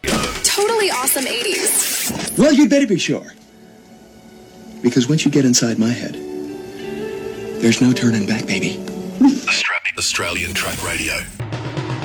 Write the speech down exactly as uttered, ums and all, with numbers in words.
Totally awesome eighties. Well, you'd better be sure. Because once you get inside my head, there's no turning back, baby. Australian Track Radio.